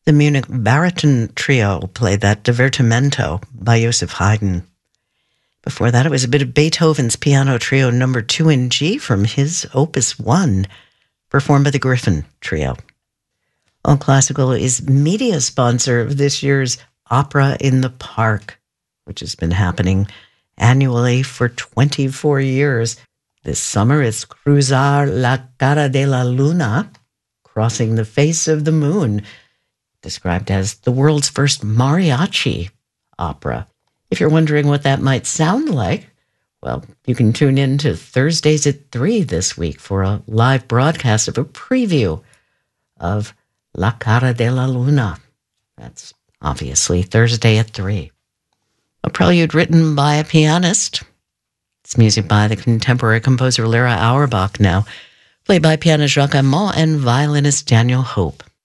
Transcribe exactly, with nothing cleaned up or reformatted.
The Munich Baryton Trio played that Divertimento by Joseph Haydn. Before that, it was a bit of Beethoven's Piano Trio number two in G from his Opus one, performed by the Griffin Trio. All Classical is media sponsor of this year's Opera in the Park, which has been happening annually for twenty-four years. This summer, it's Cruzar la Cara de la Luna, Crossing the Face of the Moon, described as the world's first mariachi opera. If you're wondering what that might sound like, well, you can tune in to Thursdays at three this week for a live broadcast of a preview of La Cara de la Luna. That's obviously Thursday at three. A prelude written by a pianist. It's music by the contemporary composer Lyra Auerbach now, played by pianist Jacques Amand and violinist Daniel Hope.